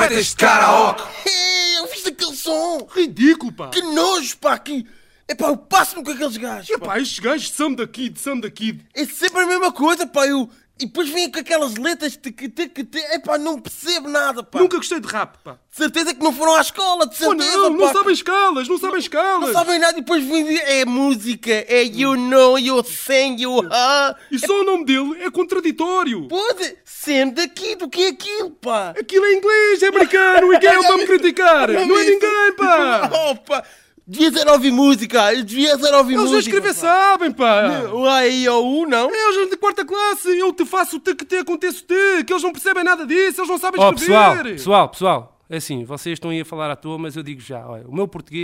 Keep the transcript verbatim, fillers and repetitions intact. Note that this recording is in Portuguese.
poetas de karaoke. É, eu fiz aquele som. Ridículo, pá. Que nojo, pá. Que... Epá, eu passo-me com aqueles gajos. Epá, Pá. estes gajos são daqui, são daqui. É sempre a mesma coisa, pá. Eu... E depois vêm com aquelas letras de que te que te. Epá, não percebo nada, pá. Nunca gostei de rap, pá. De certeza que não foram à escola, de Oh, certeza, não, não pá. sabem escalas, não sabem escalas. Não sabem nada e depois vêm dizer, é música, é you know, you sing, you ha. E só o nome dele é contraditório. Pode, sendo daqui, do que é aquilo, pá. Aquilo é inglês, é americano, e quem é para me criticar? Não é ninguém, pá. Oh, pá. Devia ser ouvir música, eu devia ser ouvir Eles música. a escrever pá. sabem, pá. O A, I, O, U, não? É, eles de quarta classe, eu te faço o te que te acontece o te, que eles não percebem nada disso, eles não sabem Oh, escrever. pessoal, pessoal, pessoal, é assim, vocês estão aí a falar à toa, mas eu digo já, olha, o meu português